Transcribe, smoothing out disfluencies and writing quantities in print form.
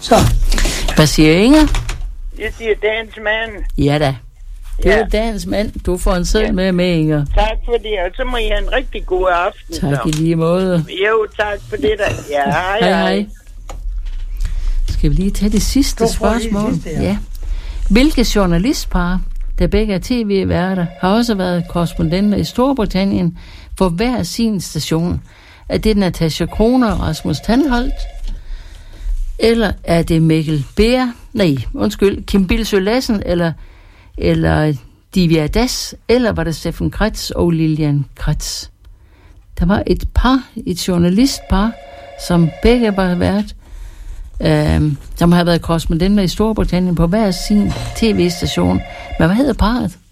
Så. Hvad siger Inger? Jeg siger dagens mand. Ja da. Det er dagens mand. Du får en seddel med, Inger. Tak for det, og så må I have en rigtig god aften. Tak i lige måde. Jo, tak for det der. Ja, hej. Skal vi lige tage det sidste spørgsmål? Ja. Hvilke journalistpar, der begge er tv-værter, har også været korrespondenter i Storbritannien for hver sin station? Er det Natasja Crone og Rasmus Tandholt? Eller er det Mikkel Beer? Kim Bilsøe Lassen eller Divya Das? Eller var det Steffen Kretz og Lilian Kretz? Der var et journalistpar, som begge var vært, som har været korrespondenter i Storbritannien på hver sin tv-station. Men hvad hedder parret?